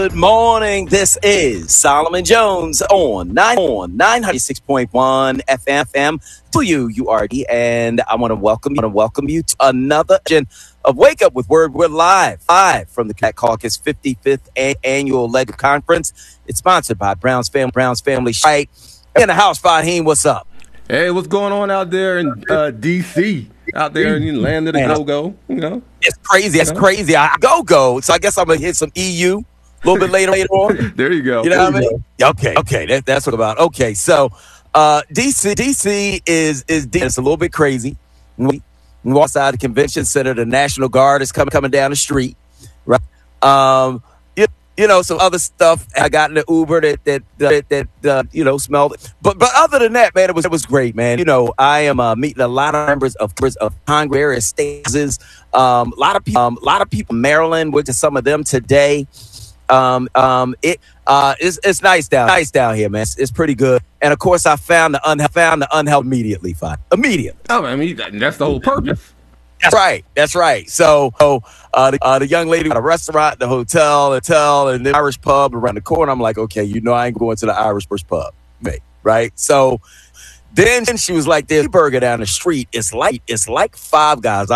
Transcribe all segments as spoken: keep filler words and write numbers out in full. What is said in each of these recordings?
Good morning. This is Solomon Jones on nine on nine hundred six point one F M to you, U R D, and I want to welcome you. I want to welcome you to another edition of Wake Up with Word. We're live, live from the Cat Caucus fifty-fifth a- annual leg of conference. It's sponsored by Brown's Family. Brown's Family. Right in the house, Fahim. What's up? Hey, what's going on out there in uh, D C? Out there in the land of the go-go, you know? It's crazy. It's crazy. I go-go. So I guess I'm going to hit some E U a little bit later, later on. There you go. You know what I mean? Go. Okay. Okay. That, that's what about. Okay. So uh, D C D C is, is it's a little bit crazy. We, we walk outside the convention center. The National Guard is coming, coming down the street. Right. Um, you, you know, some other stuff. I got in the Uber that, that, that, that uh, you know, smelled. But, but other than that, man, it was, it was great, man. You know, I am uh, meeting a lot of members of, of Congress, various states. Um, a lot of people, um, a lot of people in Maryland, went to some of them today. Um, um, it, uh, it's, it's nice down, nice down here, man. It's, it's pretty good. And of course, I found the unhe- found the unhealthy immediately, fine, immediately. Oh, I mean, that's the whole purpose. That's right. That's right. So, so uh, the, uh, the young lady at a restaurant, the hotel, the hotel, and the Irish pub around the corner. I'm like, okay, you know, I ain't going to the Irish pub, mate. Right. So then she was like, "There's a burger down the street. It's like it's like Five Guys."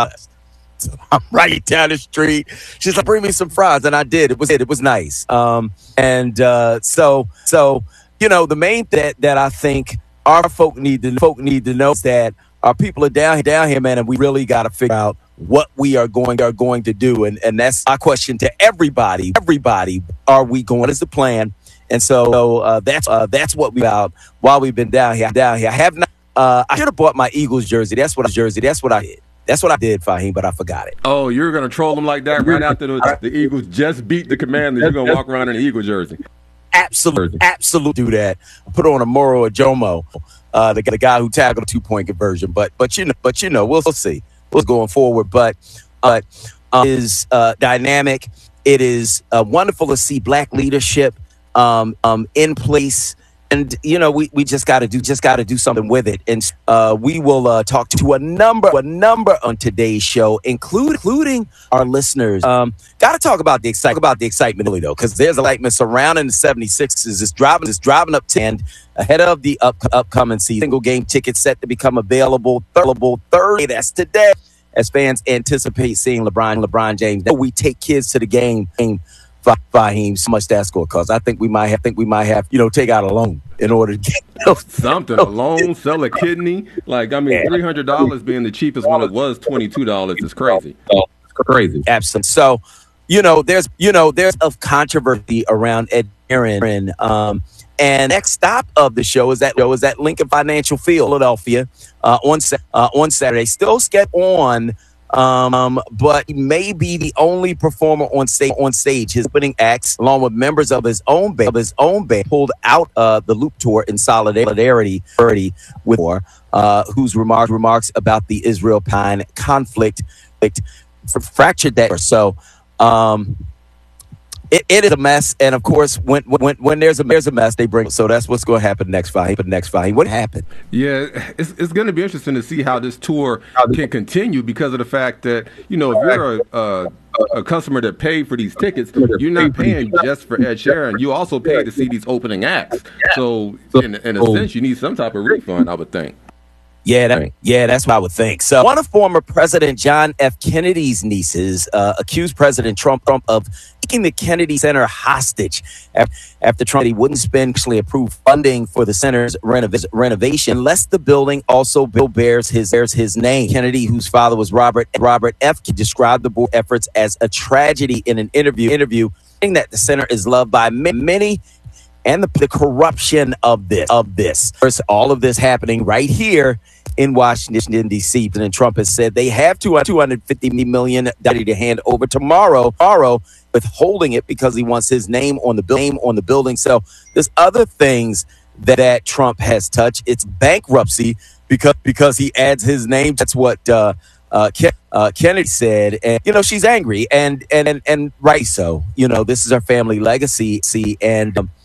So I'm right down the street. She's like, "Bring me some fries," and I did. It was it. It was nice. Um, and uh, so so you know, the main thing that, that I think our folk need to folk need to know is that our people are down down here, man, and we really got to figure out what we are going are going to do. And and that's my question to everybody. Everybody, are we going? What is the plan? And so uh, that's uh, that's what we about while we've been down here. Down here, I have not. Uh, I should have bought my Eagles jersey. That's what I jersey. That's what I did. That's what I did, Fahim, but I forgot it. Oh, you're gonna troll them like that right after the, the Eagles just beat the Commanders. You're gonna walk around in the Eagle jersey. Absolutely, absolutely do that. Put on a Moro Ajomo, uh, the, the guy who tackled a two point conversion. But but you know, but you know, we'll see what's going forward. But uh, uh, it is uh, dynamic. It is uh, wonderful to see black leadership um, um, in place. And, you know, we, we just got to do just got to do something with it. And uh, we will uh, talk to a number a number on today's show, include, including our listeners. Um, got to talk about the excitement about the excitement, really, though, because there's excitement surrounding the seventy-sixers. It's driving it's driving up to end ahead of the up, upcoming season. Single game tickets set to become available available Thursday. That's today. As fans anticipate seeing LeBron LeBron James, we take kids to the game. game Fahim, so much that score costs. I think we might have think we might have, you know, take out a loan in order to get those. Something, a loan, sell a kidney. Like, I mean, yeah. three hundred dollars being the cheapest when it was twenty-two dollars is crazy. It's crazy. Absolutely. So, you know, there's, you know, there's of controversy around Ed Sheeran. Um, and next stop of the show is that show is at Lincoln Financial Field, Philadelphia, uh, on uh, on Saturday. Still sketch on. Um, but he may be the only performer on stage. On stage, his opening acts, along with members of his own band, of his own band, pulled out uh, the Loop Tour in solidarity with uh, whose remarks remarks about the Israel-Palestine conflict fractured that. So, um, it, it is a mess, and of course, when when when there's a there's a mess, they bring. So that's what's going to happen next Friday. But next Friday, what happened? Yeah, it's it's going to be interesting to see how this tour can continue because of the fact that, you know, if you're a a, a customer that paid for these tickets, you're not paying just for Ed Sheeran. You also pay to see these opening acts. So in, in a sense, you need some type of refund, I would think. Yeah, that, yeah, that's what I would think. So one of former President John F. Kennedy's nieces uh, accused President Trump, Trump of taking the Kennedy Center hostage after, after Trump said he wouldn't spend actually approved funding for the center's renov- renovation unless the building also bears his bears his name. Kennedy, whose father was Robert Robert F., described the board efforts as a tragedy in an interview, interview saying that the center is loved by many. And the, the corruption of this, of this, First, all of this happening right here in Washington, D C. President Trump has said they have two hundred fifty million dollars to hand over tomorrow, tomorrow, withholding it because he wants his name on the name on the building. So there's other things that, that Trump has touched. It's bankruptcy because because he adds his name. That's what uh, uh, Ken, uh, Kennedy said. And, you know, she's angry and and, and, and right so. You know, this is her family legacy. See, and um,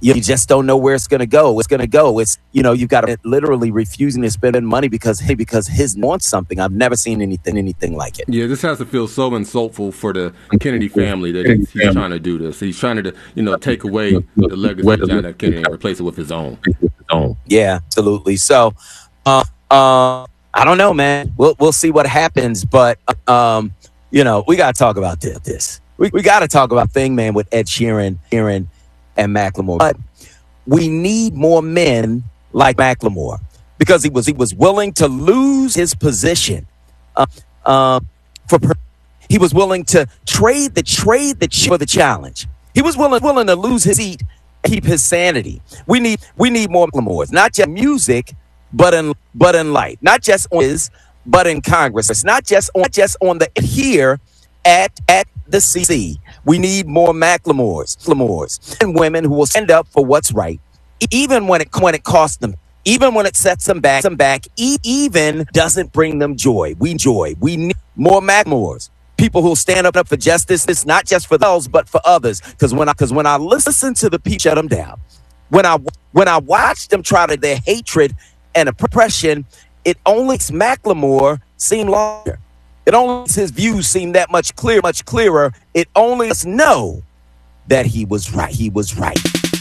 you just don't know where it's going to go. It's going to go. It's, you know, you've got to literally refusing to spend money because, hey, because his wants something. I've never seen anything, anything like it. Yeah, this has to feel so insultful for the Kennedy family that he's, he's trying to do this. He's trying to, you know, take away the legacy of John F. Kennedy and replace it with his own. Yeah, absolutely. So, uh, uh, I don't know, man. We'll we'll see what happens, but um, you know, we got to talk about this. this. We we got to talk about Thing Man with Ed Sheeran, Sheeran, and Macklemore. But we need more men like Macklemore because he was he was willing to lose his position. Uh, uh, for he was willing to trade the trade the for the challenge. He was willing willing to lose his seat, keep his sanity. We need we need more Macklemores, not just music, but in but in life, not just on his, but in Congress. It's not just on just on the here at at the C C. We need more Macklemores, Macklemores, and women who will stand up for what's right, even when it when it costs them, even when it sets them back, them back, e- even doesn't bring them joy. We joy. We need more Macklemores. People who stand up for justice. It's not just for those, but for others. Because when I because when I listen to the people shut them down, when I when I watch them try to their hatred and oppression, it only makes Macklemore seem larger. It only makes his views seem that much clear, much clearer. It only lets us know that he was right. He was right.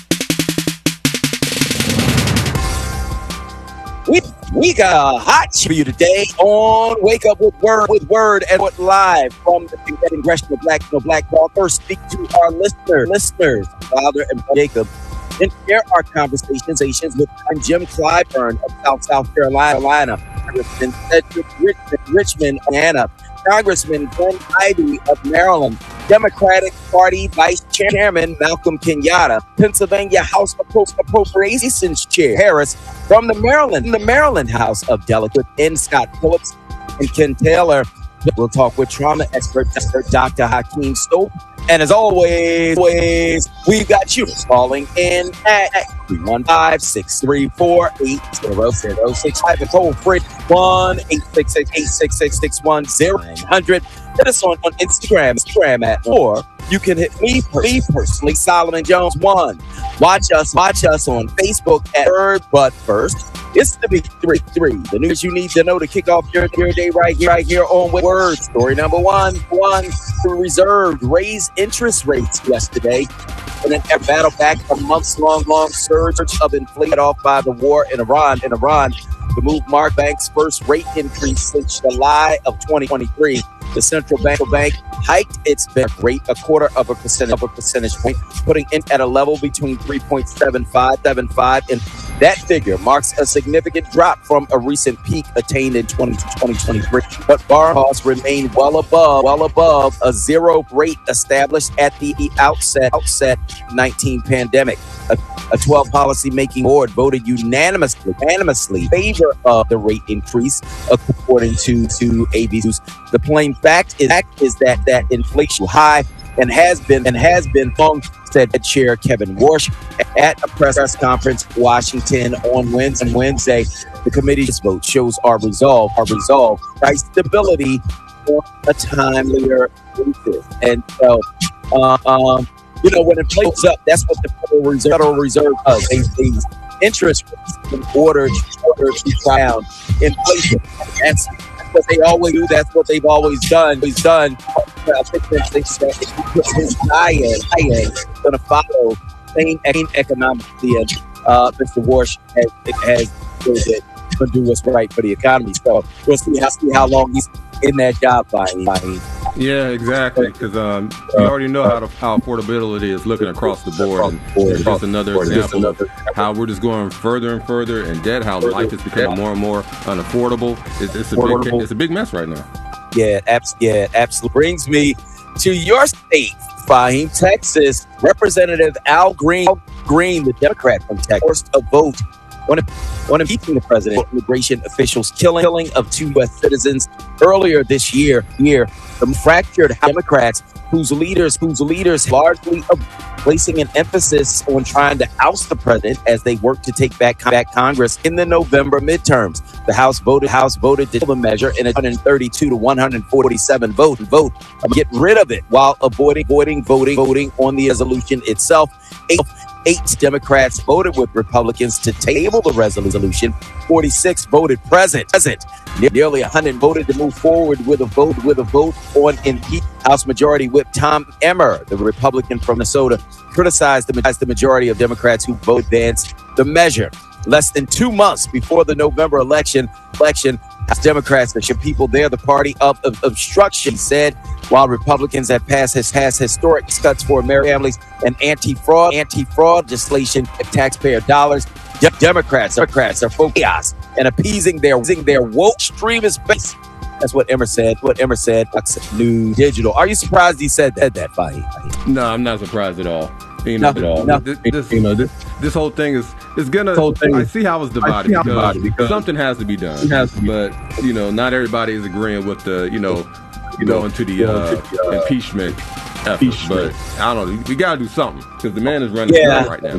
We, we got a hot for you today on Wake Up with Word, with Word, and what live from the Congressional Black No Black Ball. First, speak to our listeners, listeners, Father and Jacob, and share our conversations with Jim Clyburn of South South Carolina, Congressman Cedric Richmond, Richmond, Indiana, Congressman Glenn Ivey of Maryland, Democratic Party Vice Chairman Malcolm Kenyatta, Pennsylvania House Appropriations Chair Harris, from the Maryland, the Maryland House of Delegates, N. Scott Phillips, and Ken Taylor. We'll talk with trauma expert, expert Doctor Hakeem Stope. And as always, always, we've got you calling in at three one five, six three four, eight zero zero six five and toll free one eight six six, eight six six, six one zero nine hundred. Hit us on, on Instagram, Instagram at, or you can hit me, me personally, Solomon Jones one. Watch us, watch us on Facebook at Word, but first, it's the big three, three. The news you need to know to kick off your, your day right here, right here on Word. Story number one, one, the Reserve raised interest rates yesterday in an battle back a months-long, long surge of inflation off by the war in Iran. In Iran, the move marked bank's first rate increase since July of twenty twenty-three. The central bank, bank hiked its rate a quarter of a percent of a percentage point, putting it at a level between three point seven five, seven five, and that figure marks a significant drop from a recent peak attained in twenty twenty-three. But borrowing costs remain well above, well above a zero rate established at the outset, outset nineteen pandemic. A, a twelve policy-making board voted unanimously, unanimously favor of the rate increase, according to to A B C News. The plain fact is, fact is that that inflation high and has been and has been long, said Chair Kevin Warsh at a press conference in Washington on Wednesday. Wednesday, the committee's vote shows our resolve, our resolve, price stability on a timelier basis. And so, uh, um, you know, when inflation goes up, that's what the Federal Reserve, Federal Reserve does. They raise interest rates in order, in order to try down inflation. That's what they always do. That's what they've always done. He's done. I think that they said if you put his I A, I A is going to follow same, same economic theory. Uh, Mister Warsh has, has said that he's going to do what's right for the economy. So we'll see how, see how long he's in that job by. by Yeah, exactly. Because um, you already know how, to, how affordability is looking across the board. And it's just another example of how we're just going further and further in debt, how life is becoming more and more unaffordable. It's, it's, a, big, it's a big mess right now. Yeah, abs- yeah, absolutely. Brings me to your state, Fahim, Texas. Representative Al Green, Al Green, the Democrat from Texas, forced a vote on, on impeaching the president. Immigration officials killing, killing of two U S citizens earlier this year. Year, the fractured Democrats, whose leaders, whose leaders largely are placing an emphasis on trying to oust the president as they work to take back, back Congress in the November midterms. The House voted House voted to the measure in a one hundred thirty-two to one hundred forty-seven vote vote get rid of it while avoiding avoiding voting voting on the resolution itself. Eight Democrats voted with Republicans to table the resolution. forty-six voted present. Present. Nearly one hundred voted to move forward with a vote with a vote on impeachment. House Majority Whip Tom Emmer, the Republican from Minnesota, criticized the, the majority of Democrats who voted against the measure. Less than two months before the November election, election, Democrats, the people there, the party of, of obstruction, said, while Republicans have passed has passed historic cuts for American families and anti-fraud anti-fraud legislation of taxpayer dollars, De- Democrats Democrats are focused and appeasing their their woke extremist base. That's what Emmer said. What Emmer said. New Digital. Are you surprised he said that? That Fahim? No, I'm not surprised at all. You No, know, at all. no. This, this, you know, this, this whole thing is is gonna. whole thing I is- see how it's divided, see how it's because, divided because something has to be done. it has to be- But you know, not everybody is agreeing with the you know going to the uh, going to the, uh, impeachment effort. impeachment. But I don't know. We gotta do something because the man is running Yeah. the show right now.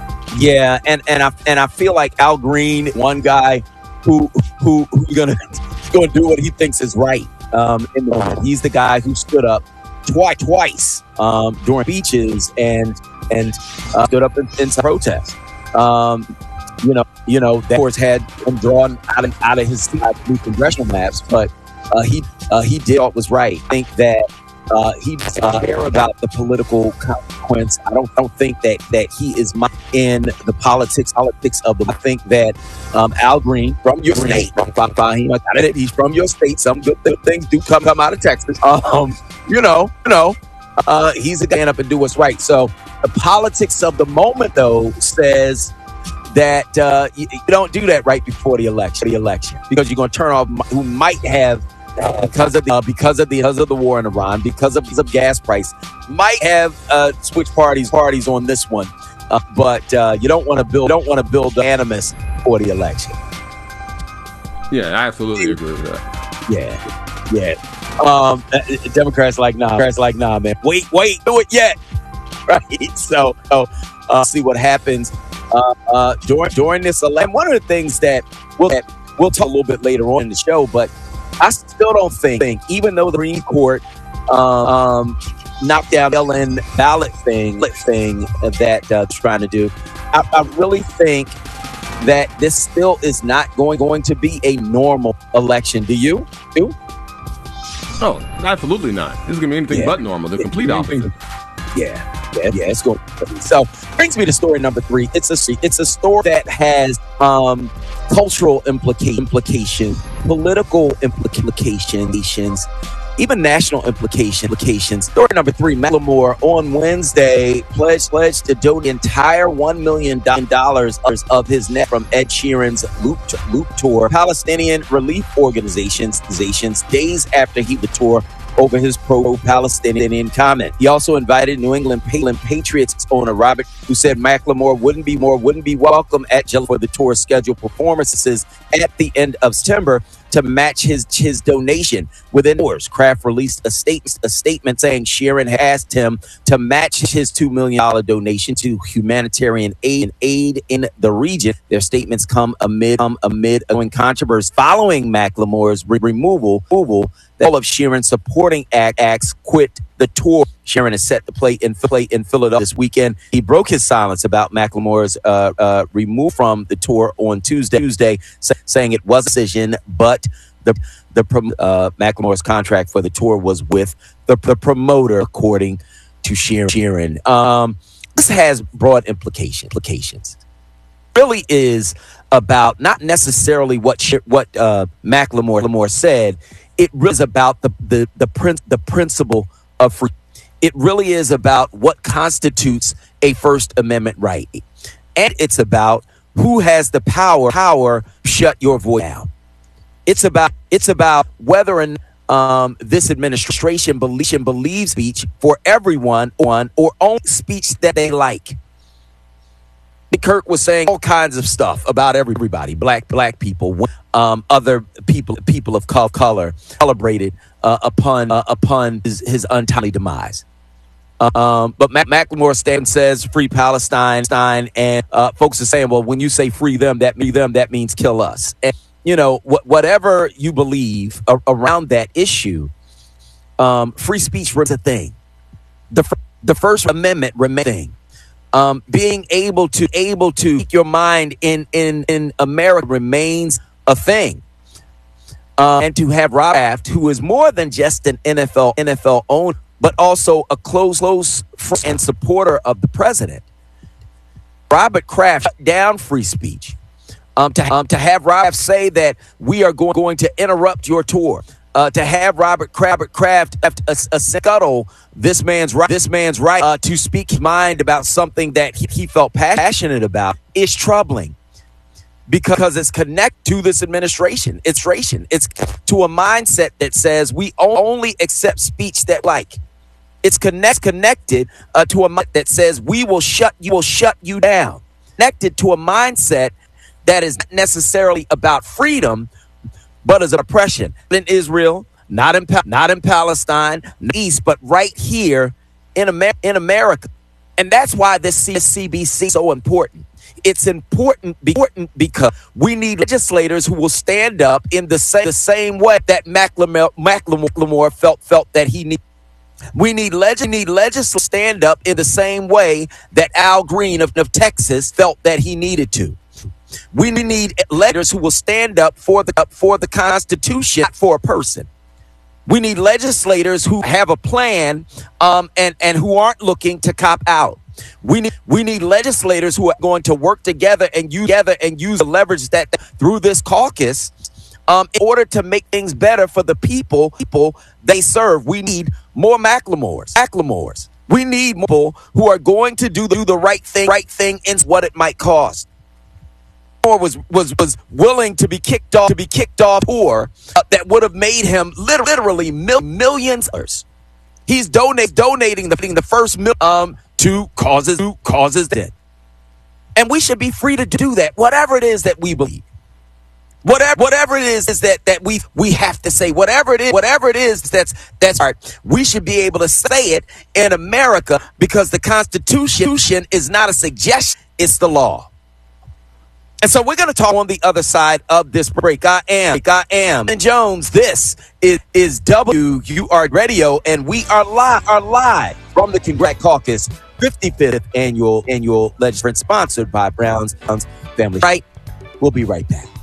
Yeah, and and I and I feel like Al Green, one guy who who who's gonna gonna do what he thinks is right. Um, in the, he's the guy who stood up twice twice um, during speeches and and uh, stood up in, in some protest. Um, you know, you know that of course had him drawn out of out of his seat out of new congressional maps, but uh, he uh, he did what was right. I think that. Uh, he doesn't uh, care about the political consequence. I don't don't think that that he is in the politics politics of the. I think that um, Al Green from your state, Fahim, I got it. He's from your state. Some good, good things do come come out of Texas. Um, you know, you know, uh, he's a guy up and do what's right. So the politics of the moment, though, says that uh, you, you don't do that right before the election. The election, because you're going to turn off who might have. Because of the uh, because of the because of the war in Iran, because of, because of gas price, might have uh, switch parties parties on this one, uh, but uh, you don't want to build don't want to build animus for the election. Yeah, I absolutely agree with that. Yeah, yeah. Um, uh, Democrats like nah. Democrats like nah, man. Wait, wait, do it yet. Right. So, so uh, see what happens uh, uh, during during this election. One of the things that we'll that we'll talk a little bit later on in the show, but. I still don't think, think, even though the Supreme Court um, um, knocked down the mail-in ballot thing, thing that uh, it's trying to do, I, I really think that this still is not going going to be a normal election. Do you? Do? Oh, absolutely not. This is gonna be anything Yeah. but normal. The complete opposite. Yeah, yeah, yeah. It's going. So brings me to story number three. It's a it's a story that has um, cultural implica- implication, political implications, even national implication, implications. Story number three: Macklemore on Wednesday pledged pledged to donate the entire one million dollars of his net from Ed Sheeran's Loop Loop tour. Palestinian relief organizations organizations days after he the tour. Over his pro-Palestinian comment. He also invited New England Patriots owner Robert, who said Macklemore wouldn't be more wouldn't be welcome at Gillette for the tour's scheduled performances at the end of September to match his his donation. Within hours, Kraft released a state a statement saying Sheeran asked him to match his two million dollars donation to humanitarian aid and aid in the region. Their statements come amid um, amid ongoing controversy following Macklemore's re- removal. removal All of Sheeran's supporting act acts quit the tour. Sheeran is set to play in play in Philadelphia this weekend. He broke his silence about Macklemore's uh, uh, remove from the tour on Tuesday, Tuesday, say, saying it was a decision, but the the uh, Macklemore's contract for the tour was with the, the promoter, according to Sheeran. Sheeran. Um, this has broad implication, implications. Really is about not necessarily what what uh, Macklemore Macklemore said. It really is about the the the, prin- the principle of free. It really is about what constitutes a First Amendment right, and it's about who has the power power to shut your voice down. It's about it's about whether or not um, this administration believes believes speech for everyone on or only speech that they like. Kirk was saying all kinds of stuff about everybody, black black people, um, other people, people of color, celebrated uh, upon uh, upon his, his untimely demise. Um, but Mac- Macklemore stand says free Palestine, and uh, folks are saying, well, when you say free them, that means them, that means kill us. And you know, wh- whatever you believe a- around that issue, um, free speech was a thing. The f- the First Amendment remained. Um, being able to able to keep your mind in in in America remains a thing. Um, and to have Rob Kraft, who is more than just an N F L N F L owner, but also a close close friend and supporter of the president. Robert Kraft shut down free speech. Um, to um, to have Rob say that we are going going to interrupt your tour. Uh, to have Robert Kraft, Kraft a, a, a scuttle this man's right, this man's right uh, to speak his mind about something that he, he felt passionate about is troubling, because it's connected to this administration. It's ration. It's to a mindset that says we only accept speech that like. It's connect, connected uh, to a mindset that says we will shut you will shut you down. Connected to a mindset that is not necessarily about freedom, but as an oppression in Israel, not in not in Palestine, East, but right here in Amer- in America, and that's why this C B C is so important. It's important, be- important because we need legislators who will stand up in the same the same way that Macklemore, Macklemore felt felt that he needed. We need leg- need legislators stand up in the same way that Al Green of, of Texas felt that he needed to. We need legislators who will stand up for the up for the Constitution, not for a person. We need legislators who have a plan um, and and who aren't looking to cop out. We need we need legislators who are going to work together and use together and use the leverage that through this caucus um, in order to make things better for the people people they serve. We need more Macklemores. Macklemores. We need people who are going to do the, do the right thing, right thing, in what it might cost. Was was was willing to be kicked off to be kicked off tour uh, that would have made him literally, literally mil- millions. He's donate donating the the first mil- um to causes to causes that, and we should be free to do that. Whatever it is that we believe, whatever whatever it is is that that we we have to say whatever it is whatever it is that's that's right. We should be able to say it in America because the Constitution is not a suggestion; it's the law. And so we're going to talk on the other side of this break. I am, I am Ben Jones. This is, is W U R Radio, and we are live, are live from the Congressional Caucus fifty-fifth annual annual legislature, sponsored by Brown's Family. Right, we'll be right back.